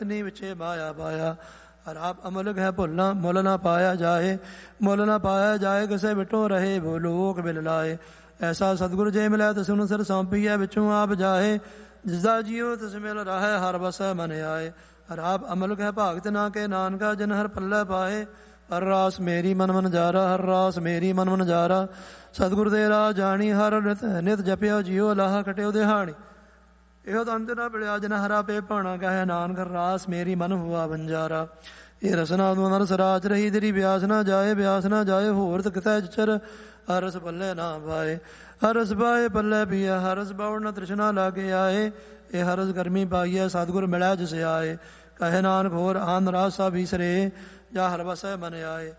ਨੀ ਵਿਚੇ ਮਾਇਆ ਪਾਇਆ। ਹਰ ਆਪ ਅਮਲਕ ਹੈ ਭੁੱਲਣਾ ਮੁੱਲ ਨਾ ਪਾਇਆ ਜਾਏ। ਮੁੱਲ ਨਾ ਪਾਇਆ ਜਾਏ ਕਿਸੇ ਵਿਟੋ ਰਹੇ ਬੋ ਲੋਕ ਬਿਲ ਲਾਏ। ਐਸਾ ਸਤਿਗੁਰ ਜੇ ਮਿਲਿਆ ਤਿਸ ਨੂੰ ਸਿਰ ਸੌਂਪੀਐ ਵਿੱਚੋਂ ਆਪ ਜਾਏ। ਜਿਸਦਾ ਜੀਉ ਤਿਸ ਮਿਲ ਰਹਿ ਹਰ ਬਸੈ ਮਨ ਆਏ। ਹਰ ਆਪ ਅਮਲਕ ਹੈ ਭਾਗਤ ਨਾ ਕੇ ਨਾਨਕਾ ਜਿਨ ਹਰ ਪੱਲੇ ਪਾਏ। ਹਰ ਰਾਸ ਮੇਰੀ ਮਨ ਮਨ ਜਾਰਾ ਹਰ ਰਾਸ ਮੇਰੀ ਮਨ ਮਨ ਜਾਰਾ। ਸਤਿਗੁਰ ਦੇ ਰਾਹ ਜਾਣੀ ਹਰ ਨਿਤ ਜਪਿਓ ਜੀਓ ਲਾਹਾ ਕਟਿਓ ਦਿਹਾੜੀ। ਇਹੋ ਤਾਂ ਅੰਤ ਨਾ ਪਿਲਿਆ ਜਿਨ ਹਰਾ ਪੇ ਭਾਣਾ ਕਹੈ ਨਾਨਕ ਰਾਸ ਮੇਰੀ ਮਨ ਹੁਆ ਬੰਜਾਰਾ। ਇਹ ਰਸਨਾ ਨੂੰ ਨਰਸ ਰਾਜ ਰਹੀ ਤੇਰੀ ਬਿਆਸ ਨਾ ਜਾਏ ਬਿਆਸ ਨਾ ਜਾਏ ਹੋਰ ਕਿਤੈ ਚਰ। ਹਰ ਰਸ ਪੱਲੇ ਨਾ ਪਾਏ ਹਰ ਰਸ ਪਾਏ ਪੱਲੇ ਪੀਆ ਹਰ ਰਸ ਬਾਉੜ ਨਾ ਤ੍ਰਿਸ਼ਨਾ ਲਾਗੇ ਆਏ। ਇਹ ਹਰ ਰਸ ਗਰਮੀ ਪਾਈਐ ਸਤਿਗੁਰ ਮਿਲਿਆ ਜਿਸ ਆਏ। ਕਹੇ ਨਾਨਕ ਹੋਰ ਆਨ ਰਾਸਾ ਬੀਸਰੇ ਜਾ ਹਰ ਵਸੈ ਮਨ ਆਏ।